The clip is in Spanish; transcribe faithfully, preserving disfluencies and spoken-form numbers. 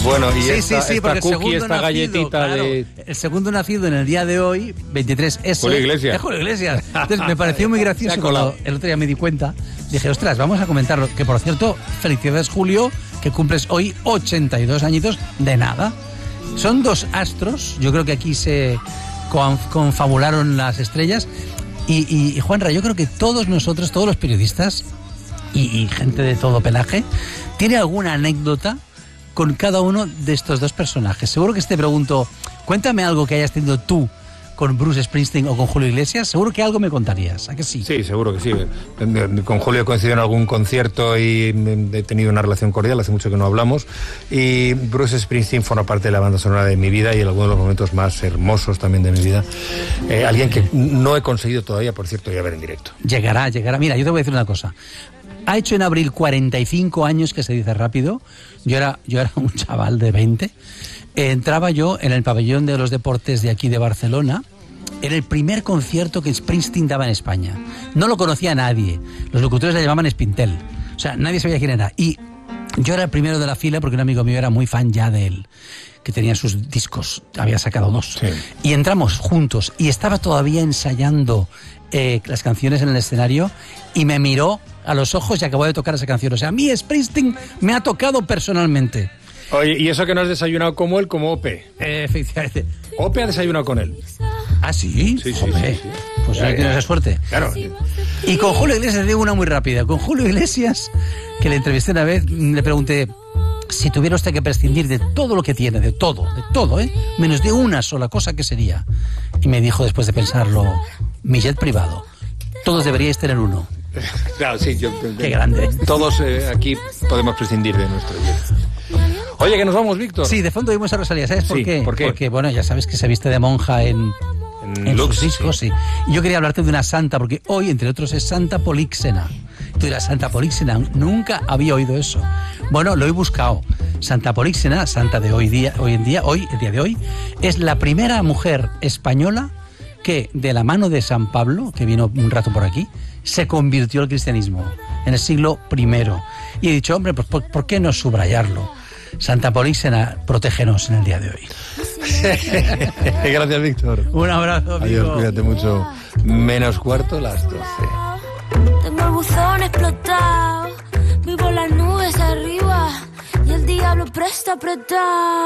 Bueno, y sí, esta, sí, sí, esta cookie, segundo esta nacido, galletita claro, de... el segundo nacido en el día de hoy, veintitrés ese... Julio Iglesias. Es Julio Iglesias. Entonces me pareció muy gracioso cuando el otro día me di cuenta. Dije, ostras, vamos a comentarlo. Que por cierto, felicidades Julio, que cumples hoy ochenta y dos añitos de nada. Son dos astros, yo creo que aquí se confabularon las estrellas. Y, y, y Juanra, yo creo que todos nosotros, todos los periodistas y, y gente de todo pelaje, tiene alguna anécdota con cada uno de estos dos personajes. Seguro que si te pregunto, cuéntame algo que hayas tenido tú con Bruce Springsteen o con Julio Iglesias, seguro que algo me contarías, ¿a que sí? Sí, seguro que sí. Con Julio he coincidido en algún concierto y he tenido una relación cordial, hace mucho que no hablamos, y Bruce Springsteen forma parte de la banda sonora de mi vida y en algunos de los momentos más hermosos también de mi vida. Eh, alguien que no he conseguido todavía, por cierto, ir a ver en directo. Llegará, llegará. Mira, yo te voy a decir una cosa. Ha hecho en abril cuarenta y cinco años, que se dice rápido. Yo era, yo era un chaval de veinte. Entraba yo en el pabellón de los deportes de aquí de Barcelona. Era el primer concierto que Springsteen daba en España. No lo conocía nadie. Los locutores le llamaban Spintel. O sea, nadie sabía quién era. Y yo era el primero de la fila porque un amigo mío era muy fan ya de él, que tenía sus discos, había sacado dos. Sí. Y entramos juntos y estaba todavía ensayando eh, las canciones en el escenario y me miró a los ojos y acabó de tocar esa canción. O sea, a mí Springsteen me ha tocado personalmente. Oye, ¿y eso que no has desayunado como él, como Ope? Eh, efectivamente. Ope ha desayunado con él. ¿Ah, sí? Sí, sí, Hombre, sí, sí. pues ahí tienes esa suerte. Claro. Y con Julio Iglesias, digo una muy rápida. Con Julio Iglesias, que le entrevisté una vez, le pregunté, si tuviera usted que prescindir de todo lo que tiene, de todo, de todo, ¿eh? Menos de una sola cosa, ¿qué sería? Y me dijo, después de pensarlo, mi jet privado. Todos deberíais tener uno. Claro, sí. Yo, Qué grande. Todos eh, aquí podemos prescindir de nuestro jet. Oye, que nos vamos, Víctor. Sí, de fondo vimos a Rosalía, ¿sabes por Sí, qué? ¿por qué? Porque, bueno, ya sabes que se viste de monja en, En, en Lux, sus discos, sí. sí. Y yo quería hablarte de una santa, porque hoy, entre otros, es Santa Políxena. Tú dirás, Santa Políxena, nunca había oído eso. Bueno, lo he buscado. Santa Políxena, santa de hoy día, hoy en día, hoy, el día de hoy, es la primera mujer española que, de la mano de San Pablo, que vino un rato por aquí, se convirtió al cristianismo en el siglo primero. Y he dicho, hombre, pues ¿por, por qué no subrayarlo? Santa Políxena, protégenos en el día de hoy. Gracias, Víctor. Un abrazo, amigo. Adiós, cuídate mucho. Menos cuarto, las doce. Tengo el buzón explotado, vivo las nubes arriba y el diablo presta a apretar.